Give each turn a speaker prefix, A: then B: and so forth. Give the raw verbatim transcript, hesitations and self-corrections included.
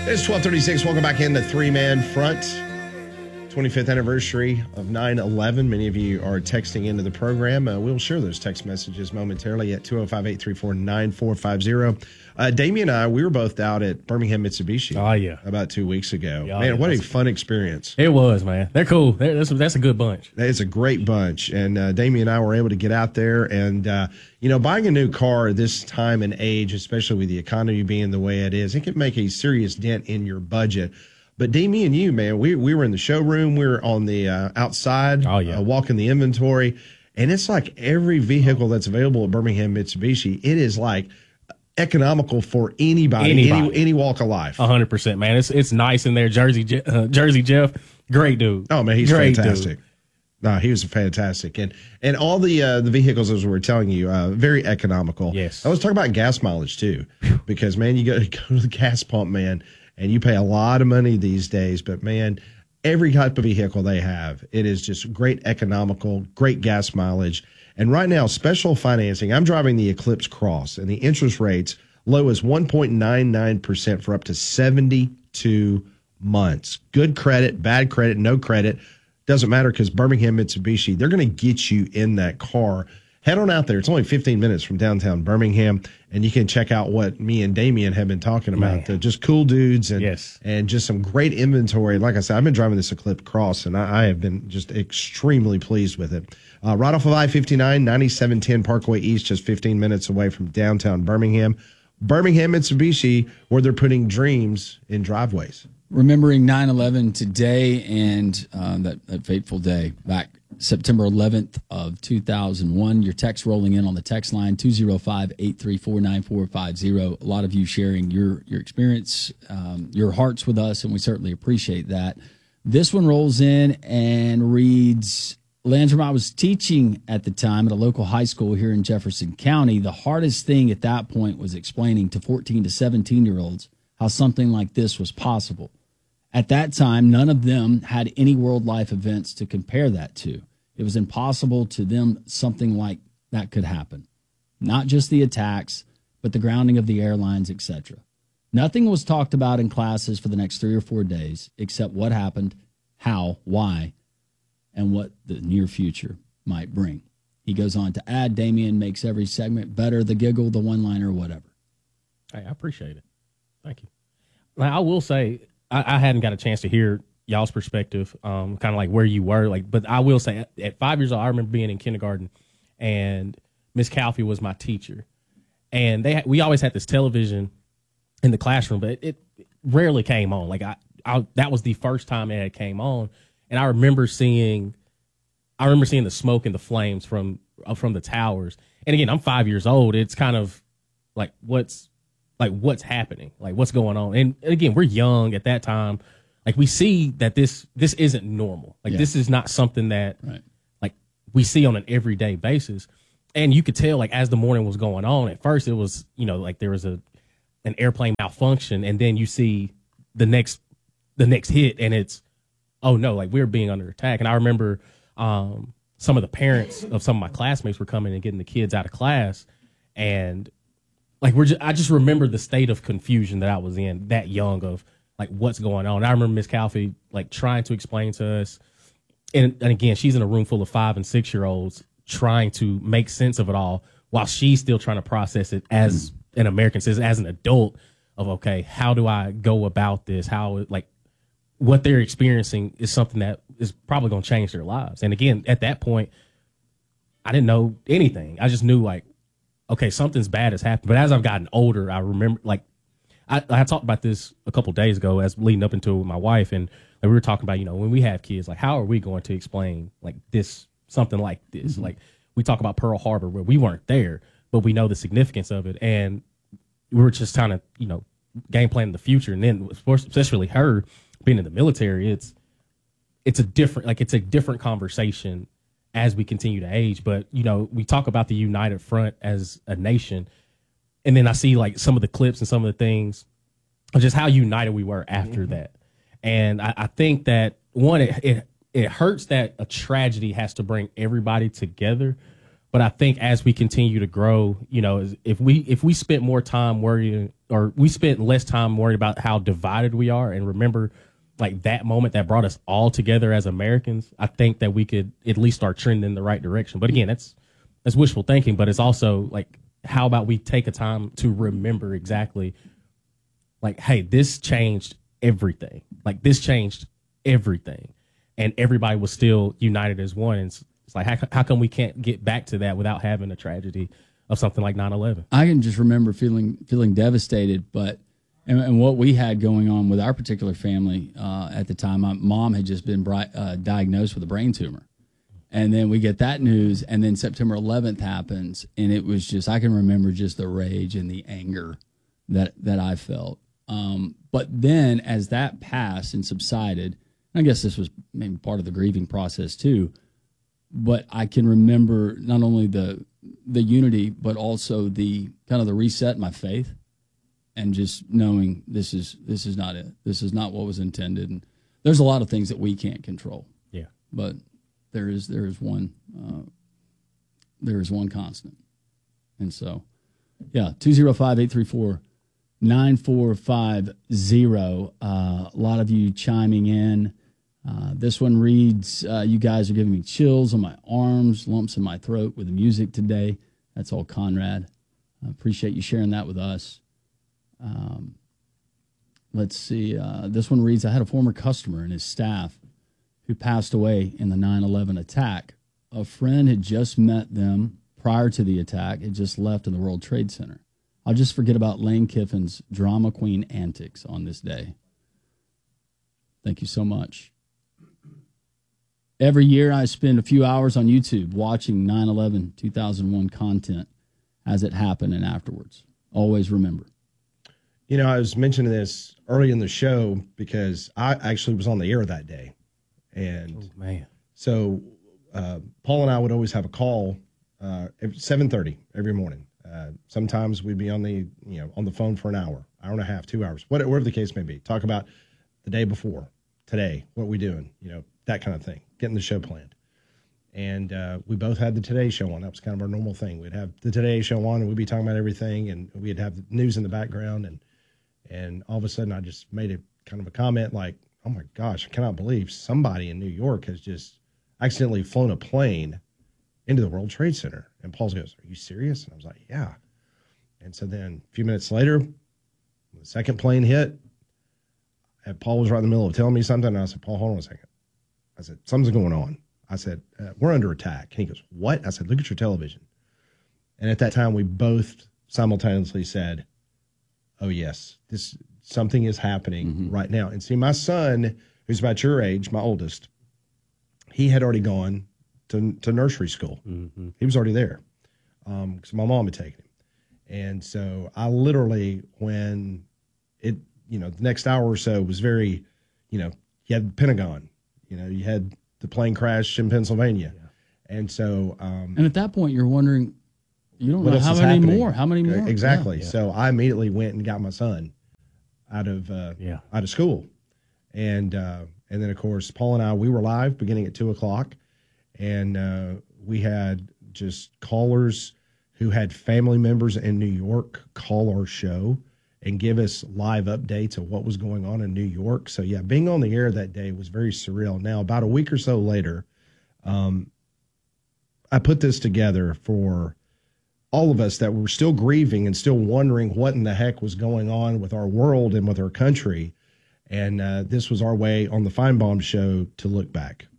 A: It's twelve thirty-six. Welcome back in the three-man front. twenty-fifth anniversary of nine eleven. Many of you are texting into the program. Uh, we'll share those text messages momentarily at two oh five, eight three four, nine four five zero. Uh, Damien and I, we were both out at Birmingham Mitsubishi.
B: Oh, yeah.
A: About two weeks ago.
B: Yeah,
A: man,
B: yeah,
A: what a fun experience.
B: It was, man. They're cool. They're, that's, that's a good bunch.
A: It's a great bunch. And uh, Damien and I were able to get out there. And, uh, you know, buying a new car this time and age, especially with the economy being the way it is, it can make a serious dent in your budget. But D, me and you, man, we we were in the showroom. We were on the uh, outside,
B: oh, yeah.
A: uh, walking the inventory. And it's like every vehicle that's available at Birmingham Mitsubishi, it is like economical for anybody,
B: anybody.
A: Any, any walk of life.
B: one hundred percent, man. It's it's nice in there. Jersey uh, Jersey Jeff, great dude.
A: Oh, man, he's
B: great
A: fantastic. Dude. No, he was fantastic. And and all the uh, the vehicles, as we were telling you, uh, very economical.
B: Yes.
A: I was talking about gas mileage, too, because, man, you go, go to the gas pump, man, and you pay a lot of money these days. But, man, every type of vehicle they have, it is just great economical, great gas mileage. And right now, special financing. I'm driving the Eclipse Cross, and the interest rates low as one point nine nine percent for up to seventy-two months. Good credit, bad credit, no credit. Doesn't matter, because Birmingham Mitsubishi, they're going to get you in that car. Head on out there. It's only fifteen minutes from downtown Birmingham, and you can check out what me and Damien have been talking about. Uh, just cool dudes and
B: yes.
A: and just some great inventory. Like I said, I've been driving this Eclipse Cross, and I, I have been just extremely pleased with it. Uh, right off of I fifty-nine, ninety-seven ten Parkway East, just fifteen minutes away from downtown Birmingham. Birmingham Mitsubishi, where they're putting dreams in driveways.
C: Remembering nine eleven today and uh, that, that fateful day back September eleventh of two thousand one. Your text rolling in on the text line two oh five, eight three four, nine four five zero. A lot of you sharing your, your experience, um, your hearts with us, and we certainly appreciate that. This one rolls in and reads, Landrum, I was teaching at the time at a local high school here in Jefferson County. The hardest thing at that point was explaining to fourteen to seventeen-year-olds how something like this was possible. At that time, none of them had any world life events to compare that to. It was impossible to them something like that could happen. Not just the attacks, but the grounding of the airlines, et cetera. Nothing was talked about in classes for the next three or four days except what happened, how, why, and what the near future might bring. He goes on to add, Damien makes every segment better, the giggle, the one-liner, whatever.
B: Hey, I appreciate it. Thank you. Now, I will say, I, I hadn't got a chance to hear y'all's perspective, um, kind of like where you were. Like, but I will say, at, at five years old, I remember being in kindergarten, and Miss Calfee was my teacher, and they we always had this television in the classroom, but it, it rarely came on. Like, I, I that was the first time it had came on, and I remember seeing, I remember seeing the smoke and the flames from uh, from the towers. And again, I'm five years old. It's kind of like what's like what's happening, like what's going on. And again, we're young at that time. Like, we see that this this isn't normal. Like, yeah. This is not something that
C: right.
B: like we see on an everyday basis. And you could tell, like, as the morning was going on, at first it was, you know, like there was a an airplane malfunction, and then you see the next the next hit, and it's, oh no, like we're being under attack. And I remember um, some of the parents of some of my classmates were coming and getting the kids out of class, and like we're just, I just remember the state of confusion that I was in that young of like what's going on. And I remember Miss Calfee like trying to explain to us, and, and again, she's in a room full of five and six year olds trying to make sense of it all while she's still trying to process it as an American citizen, as an adult of, okay, how do I go about this? How, like, what they're experiencing is something that is probably going to change their lives. And again, at that point, I didn't know anything. I just knew, like, okay, something's bad has happened. But as I've gotten older, I remember, like, I, I talked about this a couple of days ago as leading up into it with my wife, and like, we were talking about, you know, when we have kids, like, how are we going to explain like this, something like this? Mm-hmm. Like, we talk about Pearl Harbor where we weren't there, but we know the significance of it, and we were just trying to, you know, game plan in the future. And then, especially her being in the military, it's it's a different, like, it's a different conversation as we continue to age. But, you know, we talk about the united front as a nation. And then I see like some of the clips and some of the things of just how united we were after mm-hmm. that. And I, I think that, one, it, it it hurts that a tragedy has to bring everybody together. But I think as we continue to grow, you know, if we if we spent more time worrying, or we spent less time worried about how divided we are, and remember like that moment that brought us all together as Americans, I think that we could at least start trending in the right direction. But again, that's that's wishful thinking, but it's also like, how about we take a time to remember exactly like, hey, this changed everything. Like this changed everything. And everybody was still united as one. And it's, it's like, how, how come we can't get back to that without having a tragedy of something like nine eleven?
C: I can just remember feeling feeling devastated, but and, and what we had going on with our particular family uh, at the time, my mom had just been bri- uh, diagnosed with a brain tumor. And then we get that news, and then September eleventh happens, and it was just, I can remember just the rage and the anger that, that I felt. Um, but then as that passed and subsided, I guess this was maybe part of the grieving process too, but I can remember not only the the unity, but also the kind of the reset in my faith, and just knowing this is this is not it. This is not what was intended. And there's a lot of things that we can't control.
B: Yeah.
C: But there is there is one uh, there is one constant. And so, yeah, two zero five, eight three four, nine four five zero. Uh, a lot of you chiming in. Uh, this one reads, uh, you guys are giving me chills on my arms, lumps in my throat with the music today. That's all Conrad. I appreciate you sharing that with us. Um, let's see. Uh, this one reads, I had a former customer and his staff who passed away in the nine eleven attack. A friend had just met them prior to the attack, had just left in the World Trade Center. I'll just forget about Lane Kiffin's drama queen antics on this day. Thank you so much. Every year I spend a few hours on YouTube watching nine eleven two thousand one content as it happened and afterwards. Always remember.
A: You know, I was mentioning this early in the show because I actually was on the air that day. And
B: Oh, man.
A: so uh, Paul and I would always have a call uh, at seven thirty every morning. Uh, sometimes we'd be on the, you know, on the phone for an hour, hour and a half, two hours, whatever the case may be. Talk about the day before, today, what we doing, you know, that kind of thing, getting the show planned. And uh, we both had the Today Show on. That was kind of our normal thing. We'd have the Today Show on, and we'd be talking about everything, and we'd have the news in the background. And and all of a sudden, I just made a kind of a comment like, oh, my gosh, I cannot believe somebody in New York has just accidentally flown a plane into the World Trade Center. And Paul goes, are you serious? And I was like, yeah. And so then a few minutes later, the second plane hit, and Paul was right in the middle of telling me something, and I said, Paul, hold on a second. I said, something's going on. I said, uh, we're under attack. And he goes, what? I said, look at your television. And at that time, we both simultaneously said, oh, yes, this something is happening mm-hmm. right now. And see, my son, who's about your age, my oldest, he had already gone to, to nursery school. Mm-hmm. He was already there because um, my mom had taken him. And so I literally, when it, you know, the next hour or so was very, you know, you had the Pentagon. You know, you had the plane crash in Pennsylvania. Yeah. And so. Um,
C: and at that point, you're wondering, you don't know how many happening. more, how many more?
A: Exactly.
C: Yeah.
A: So I immediately went and got my son out of uh,
B: yeah.
A: out of school. And uh, and then, of course, Paul and I, we were live beginning at two o'clock. And uh, we had just callers who had family members in New York call our show and give us live updates of what was going on in New York. So, yeah, being on the air that day was very surreal. Now, about a week or so later, um, I put this together for all of us that were still grieving and still wondering what in the heck was going on with our world and with our country. And uh, this was our way on the Feinbaum Show to look back.